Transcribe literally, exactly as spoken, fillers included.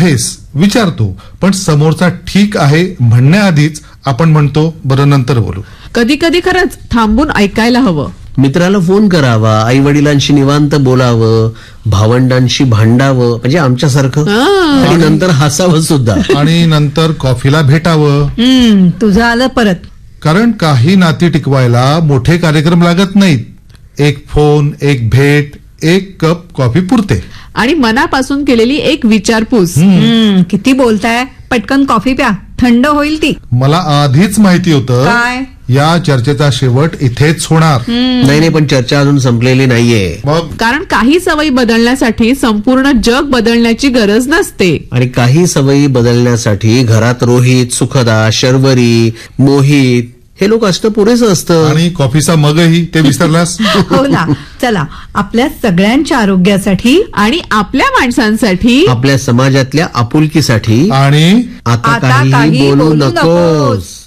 आहेस विचारतो, पण समोरचा ठीक आहे म्हणण्याआधीच आपण म्हणतो बरं नंतर बोलू. कधी कधी खरंच थांबून ऐकायला हवं. मित्राला फोन करावा, आई वडिलांशी निवांत बोलावं, भावंडांशी भांडावं म्हणजे आमच्यासारखं, आणि नंतर हसावं सुद्धा, आणि नंतर कॉफीला भेटावं. हम्म तुझं आलं परत. कारण काही नाती टिकवायला मोठे कार्यक्रम लागत नाहीत. एक फोन, एक भेट, एक कप कॉफी पुरते. आणि मनापासून केलेली एक विचारपूस. हम्म किती बोलताय, पटकन कॉफी प्या, थंड होईल ती. मला आधीच माहिती होतं काय? या चर्चेचा शेवट इथेच होणार. नाही नाही, पण चर्चा अजून संपलेली नाहीये. मग कारण काही सवयी बदलण्यासाठी संपूर्ण जग बदलण्याची गरज नसते. आणि काही सवयी बदलण्यासाठी घरात रोहित, सुखदा, शर्वरी, मोहित हे लोक असतं पुरेसं असतं. आणि कॉफीचा मगही ते विसरलास. हो ना. चला, आपल्या सगळ्यांच्या आरोग्यासाठी आणि आपल्या माणसांसाठी, आपल्या समाजातल्या आपुलकीसाठी आणि आता आता काही काही बोलू बोलू नकोस.